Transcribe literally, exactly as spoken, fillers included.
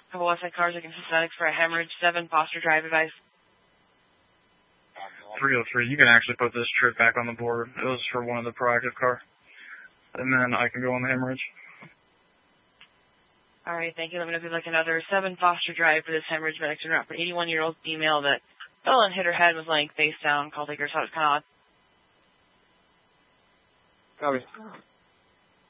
couple Westside cars looking synthetics for a hemorrhage. seven Foster Drive advice. three oh three, you can actually put this trip back on the board. It was for one of the proactive car. And then I can go on the hemorrhage. All right, thank you. Let me know if you'd like another. seven Foster Drive for this hemorrhage. Medics are up. An eighty-one-year-old female that fell and hit her head, was laying face down. Call takers thought it was kind of odd. Copy.